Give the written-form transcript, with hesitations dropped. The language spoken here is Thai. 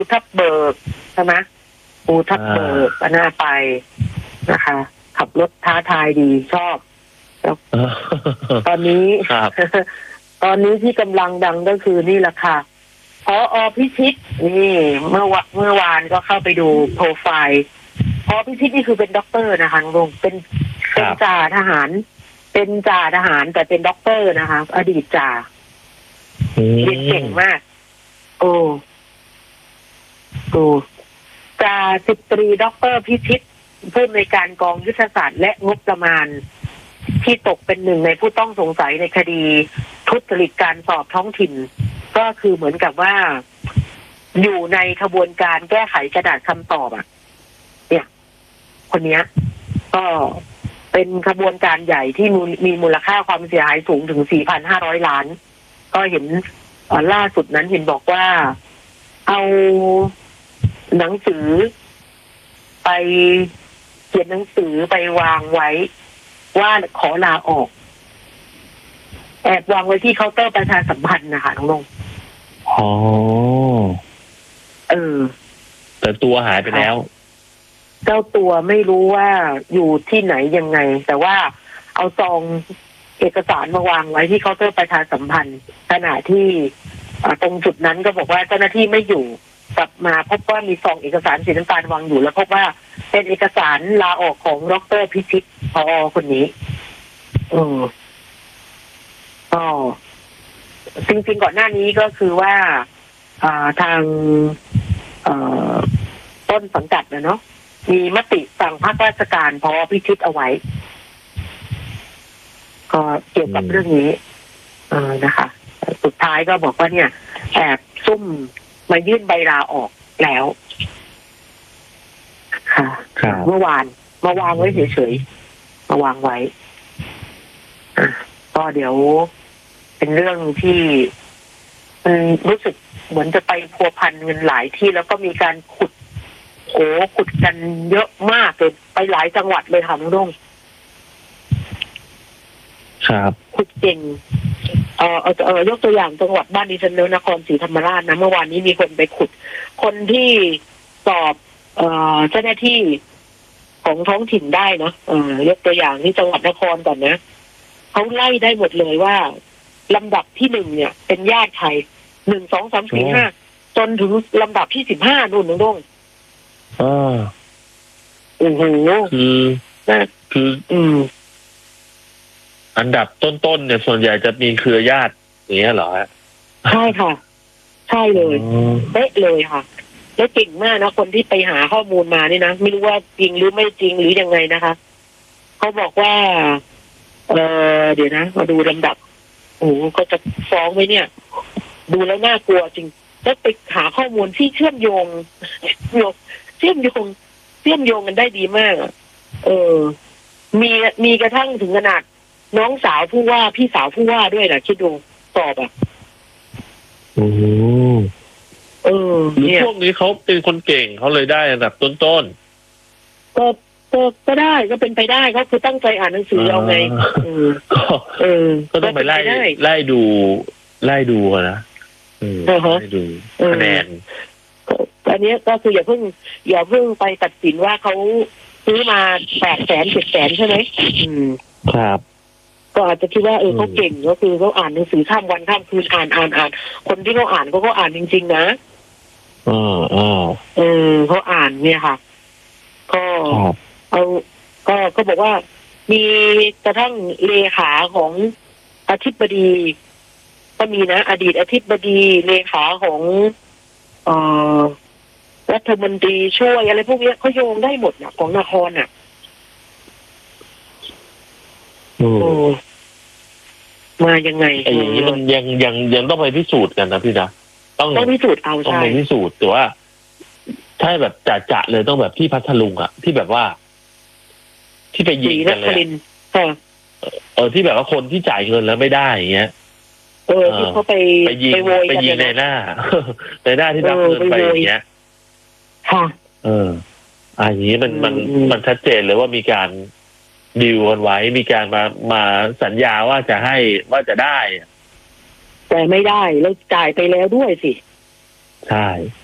ทับเบิกใช่ไหมภูทับเบิกก็น่าไปนะคะ ขับรถท้าทายดีชอบแล้วตอนนี้ ตอนนี้ที่กำลังดังก็คือนี่แหละค่ะผอ.พิชิตนี่เมื่อวานก็เข้าไปดูโปรไฟล์ผอ.พิชิตนี่คือเป็นด็อกเตอร์นะคะลุงเป็นจ่าทหารเป็นจ่าทหารแต่เป็นด็อกเตอร์นะคะอดีตจ่าเรียนเก่งมากโอ้จ่าสิบตรีด็อกเตอร์พิชิตผู้อำนวยการกองยุทธศาสตร์และงบประมาณที่ตกเป็นหนึ่งในผู้ต้องสงสัยในคดีทุจริตการสอบท้องถิ่นก็คือเหมือนกับว่าอยู่ในขบวนการแก้ไขกระดาษคำตอบอ่ะเนี่ยคนนี้ก็เป็นขบวนการใหญ่ที่มีมูลค่าความเสียหายสูงถึง 4,500 ล้านก็เห็นล่าสุดนั้นเห็นบอกว่าเอาหนังสือไปเขียนหนังสือไปวางไว้ว่าขอลาออกแอบวางไว้ที่เคาน์เตอร์ประชาสัมพันธ์นะคะน้องนงอ๋อแต่ตัวหายไปแล้วเจ้าตัวไม่รู้ว่าอยู่ที่ไหนยังไงแต่ว่าเอาซองเอกสารมาวางไว้ที่เคาน์เตอร์ประชาสัมพันธ์ขณะที่ตรงจุดนั้นก็บอกว่าเจ้าหน้าที่ไม่อยู่กลับมาพบว่ามีซองเอกสารสีน้ำตาลวางอยู่แล้วพบว่าเป็นเอกสารลาออกของดร.พิชิตผอ.คนนี้ก็จริงๆก่อนหน้านี้ก็คือว่าทางต้นสังกัดเนาะมีมติสั่งพักราชการผอ.พิชิตเอาไว้ก็เกี่ยวกับเรื่องนี้นะคะสุดท้ายก็บอกว่าเนี่ยแอบซุ่มมายื่นใบลาออกแล้วค่ะเมื่อวานมาวางไว้เฉยๆมาวางไว้ก็เดี๋ยวเป็นเรื่องที่รู้สึกเหมือนจะไปพัวพันเงินหลายที่แล้วก็มีการขุดกันเยอะมากเลยไปหลายจังหวัดเลยค่ะน้องรุ่งครับขุดเก่งยกตัวอย่างจังหวัดบ้านดิฉันนครศรีธรรมราชนะเมื่อวานนี้มีคนไปขุดคนที่สอบเจ้าหน้าที่ของท้องถิ่นได้นะยกตัวอย่างที่จังหวัดนครก่อนนะเขาไล่ได้หมดเลยว่าลำดับที่1เนี่ยเป็นญาติใคร1 2 3 4 5จนถึงลำดับที่15นู่นน้องดงโอ้โหคืออันดับต้นๆเนี่ยส่วนใหญ่จะมีเครือญาติอย่างเงี้ยเหรอใช่ค่ะใช่เลยเป๊ะเลยค่ะแล้วเก่งมากนะคนที่ไปหาข้อมูลมานี่นะไม่รู้ว่าจริงหรือไม่จริงหรือยังไงนะคะเขาบอกว่าเดี๋ยวนะมาดูลำดับโอ้ก็จะฟ้องไว้เนี่ยดูแล้วน่ากลัวจริงแล้วไปหาข้อมูลที่เชื่อมโยงกันได้ดีมากมีกระทั่งถึงขนาดน้องสาวผู้ว่าพี่สาวผู้ว่าด้วยนะคิดดูสอบหรือพวกนี้เขาเป็นคนเก่งเขาเลยได้อันดับต้นๆก็ได้ก็เป็นไปได้เขาคือตั้งใจอ่านหนังสือเอาไงก็ต้องไปไล่ดูนะไล่ดูคะแนนอันนี้ก็คืออย่าเพิ่งไปตัดสินว่าเขาซื้อมา800,000 700,000ใช่ไหมครับก็อาจจะคิดว่าเขาเก่งก็คือเขาอ่านหนังสือข้ามวันข้ามคืนอ่านคนที่เขาอ่านเขาอ่านจริงๆนะเขาอ่านเนี่ยค่ะก็บอกว่ามีกระทั่งเลขาของอธิบดีก็มีนะอดีตอธิบดีเลขาของรัฐมนตรีช่วยอะไรพวกนี้เขาโยงได้หมดนะของนครน่ะมายังไงอย่างนี้มันยังต้องไปพิสูจน์กันนะพี่นะต้องพิสูจน์เอาใช่ต้องไปพิสูจน์แต่ว่าถ้าแบบจะเลยต้องแบบที่พัทลุงอะที่แบบว่าที่ไปยิงกันเลยที่แบบว่าคนที่จ่ายเงินแล้วไม่ได้อย่างเงี้ยที่เขาไปยิงในหน้าที่รับเงินไปอย่างเงี้ยค่ะอย่างนี้มันชัดเจนเลยว่ามีการดีลกันไว้มีการมาสัญญาว่าจะได้แต่ไม่ได้แล้วจ่ายไปแล้วด้วยสิใช่